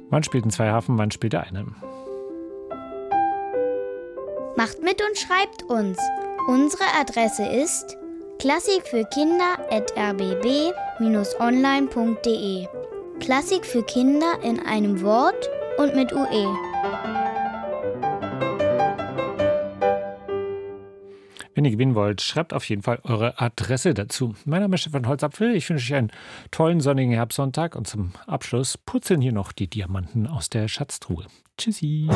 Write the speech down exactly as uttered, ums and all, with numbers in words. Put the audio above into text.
Wann spielt ein Zweihafen, wann spielt der eine? Macht mit und schreibt uns. Unsere Adresse ist klassik für kinder at r b b bindestrich online punkt d e. Klassik für Kinder in einem Wort und mit U E. Wenn ihr gewinnen wollt, schreibt auf jeden Fall eure Adresse dazu. Mein Name ist Stefan Holzapfel. Ich wünsche euch einen tollen sonnigen Herbstsonntag und zum Abschluss purzeln hier noch die Diamanten aus der Schatztruhe. Tschüssi.